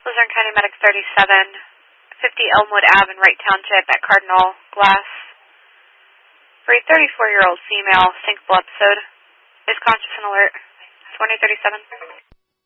Luzerne County Medic 37, 50 Elmwood Ave in Wright Township at Cardinal Glass. For a 34-year-old female, syncopal episode. Is conscious and alert. 2037.